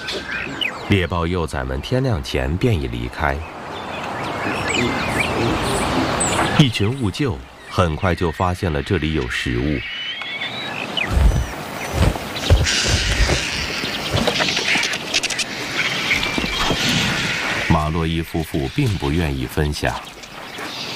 猎豹幼崽们天亮前便已离开。一群兀鹫很快就发现了这里有食物。马洛伊夫妇并不愿意分享。